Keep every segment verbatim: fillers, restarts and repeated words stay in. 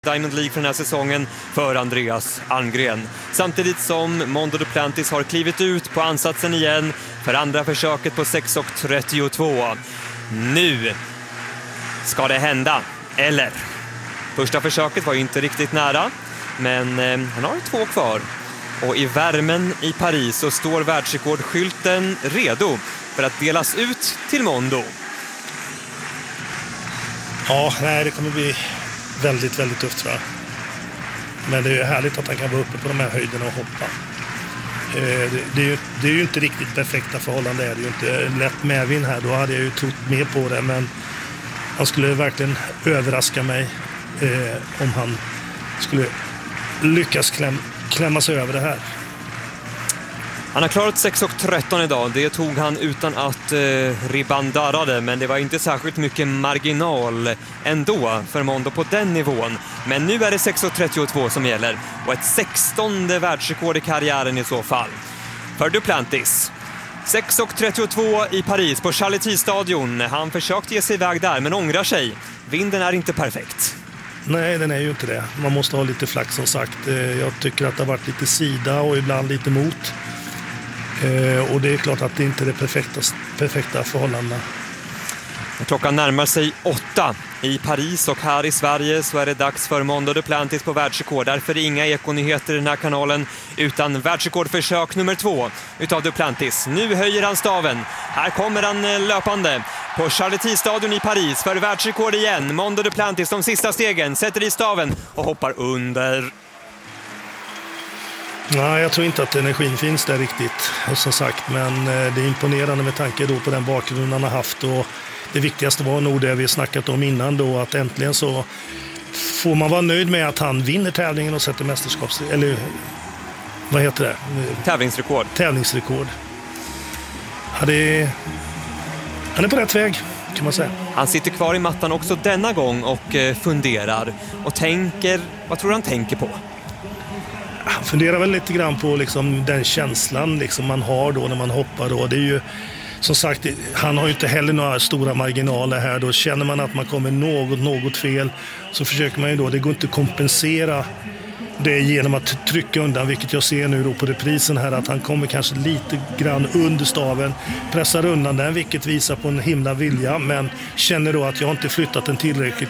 Diamond League för den här säsongen för Andreas Almgren. Samtidigt som Mondo Duplantis har klivit ut på ansatsen igen för andra försöket på sex trettiotvå. Nu ska det hända, eller? Första försöket var ju inte riktigt nära, men eh, han har två kvar. Och i värmen i Paris så står världsrekordskylten redo för att delas ut till Mondo. Ja, nej, det kommer bli väldigt, väldigt tufft, tror jag. Men det är ju härligt att han kan vara uppe på de här höjderna och hoppa. Eh, det, det, är ju, det är ju inte riktigt perfekta förhållanden. Det är ju inte lätt medvind här. Då hade jag ju trott mer på det. Men han skulle verkligen överraska mig eh, om han skulle lyckas kläm, klämma sig över det här. Han har klarat sex tretton idag. Det tog han utan att eh, ribban darrade, men det var inte särskilt mycket marginal ändå för Mondo på den nivån. Men nu är det sex trettiotvå som gäller och ett sextonde världsrekord i karriären i så fall. För Duplantis. sex trettiotvå i Paris på Charletti-stadion. Han försökte ge sig iväg där men ångrar sig. Vinden är inte perfekt. Nej, den är ju inte det. Man måste ha lite flax, som sagt. Jag tycker att det har varit lite sida och ibland lite mot. Eh, och det är klart att det inte är det perfekta, perfekta förhållandena. Klockan närmar sig åtta i Paris och här i Sverige så är det dags för Mondo Duplantis på världsrekord. Därför inga ekonyheter i den här kanalen utan världsrekordförsök nummer två utav Duplantis. Nu höjer han staven. Här kommer han löpande på Charletti-stadion i Paris för världsrekord igen. Mondo Duplantis de sista stegen, sätter i staven och hoppar under. Nej, jag tror inte att energin finns där riktigt, som sagt. Men det är imponerande med tanke då på den bakgrunden han har haft. Och det viktigaste var nog det vi snackat om innan då, att äntligen så får man vara nöjd med att han vinner tävlingen och sätter mästerskaps... Eller vad heter det? Tävlingsrekord. Tävlingsrekord. Ja, det är... Han är på rätt väg, kan man säga. Han sitter kvar i mattan också denna gång och funderar. Och tänker... Vad tror han tänker på? Jag funderar väl lite grann på liksom den känslan liksom man har då när man hoppar. Då. Det är ju, som sagt, han har ju inte heller några stora marginaler här. Då känner man att man kommer något, något fel så försöker man ju då, det går inte att kompensera det genom att trycka undan, vilket jag ser nu då på reprisen här, att han kommer kanske lite grann under staven, pressar undan den, vilket visar på en himla vilja, men känner då att jag inte flyttat den tillräckligt.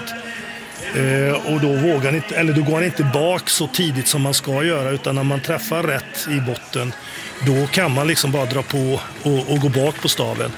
Eh, och då vågar han inte, eller då går han inte bak så tidigt som man ska göra, utan när man träffar rätt i botten, då kan man liksom bara dra på och, och gå bak på staven.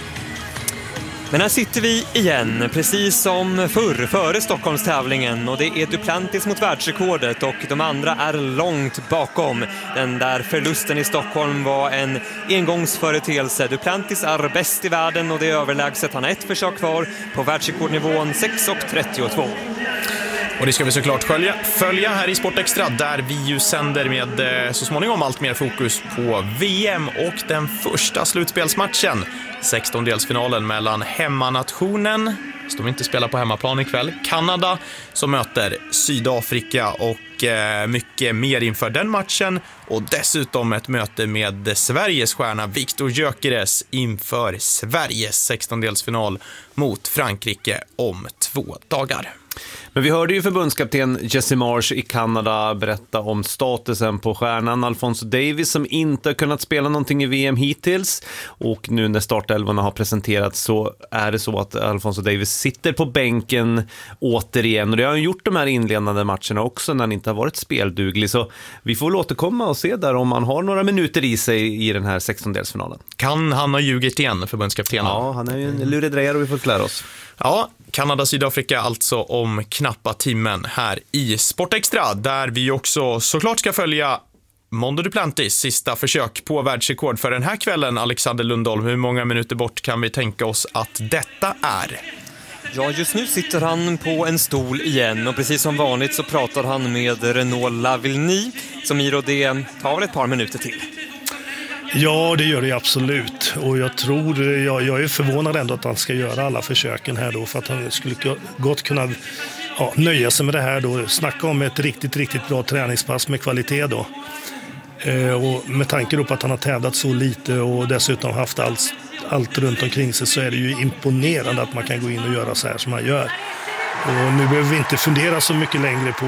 Men här sitter vi igen, precis som förr, före Stockholmstävlingen. Och det är Duplantis mot världsrekordet och de andra är långt bakom. Den där förlusten i Stockholm var en engångsföreteelse. Duplantis är bäst i världen och det är överlägset. Han har ett försök kvar på världsrekordnivån sex trettiotvå. Och det ska vi såklart följa, följa här i Sport Extra, där vi ju sänder med eh, så småningom allt mer fokus på V M och den första slutspelsmatchen. sextondelsfinalen mellan hemmanationen, som inte spelar på hemmaplan ikväll, Kanada, som möter Sydafrika, och eh, mycket mer inför den matchen. Och dessutom ett möte med Sveriges stjärna Viktor Gyökeres inför Sveriges sextondelsfinal mot Frankrike om två dagar. Men vi hörde ju förbundskapten Jesse Marsh i Kanada berätta om statusen på stjärnan Alphonso Davies, som inte har kunnat spela någonting i V M hittills. Och nu när startelvorna har presenterats så är det så att Alphonso Davies sitter på bänken återigen. Och det har han gjort de här inledande matcherna också när han inte har varit spelduglig. Så vi får väl återkomma och se där om han har några minuter i sig i den här sextondelsfinalen. Kan han ha ljugit igen, förbundskaptenen? Ja, han är ju en luredrejare och vi får lära oss. Ja, Kanada-Sydafrika alltså om knappa timmen här i Sport Extra, där vi också såklart ska följa Mondo Duplantis sista försök på världsrekord för den här kvällen. Alexander Lundholm, hur många minuter bort kan vi tänka oss att detta är? Ja, just nu sitter han på en stol igen och precis som vanligt så pratar han med Renaud Lavillenie, som i då det tar väl ett par minuter till. Ja, det gör det absolut. Och jag tror, jag, jag är förvånad ändå att han ska göra alla försöken här då, för att han skulle gott kunna ja, nöja sig med det här då. Snacka om ett riktigt, riktigt bra träningspass med kvalitet då. Eh, och med tanke då på att han har tävlat så lite och dessutom haft allt, allt runt omkring sig, så är det ju imponerande att man kan gå in och göra så här som han gör. Och nu behöver vi inte fundera så mycket längre på